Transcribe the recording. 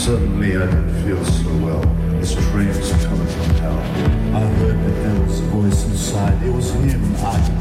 Suddenly I didn't feel so well. This train was coming from town. I heard that there was a voice inside. It was him.